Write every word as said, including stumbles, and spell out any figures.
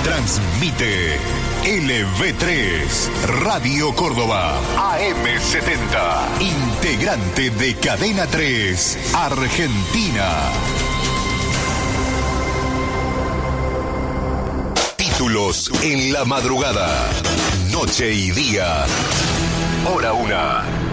Transmite L V tres, Radio Córdoba, A M setenta, integrante de Cadena tres, Argentina. Títulos en la madrugada, noche y día. Hora una.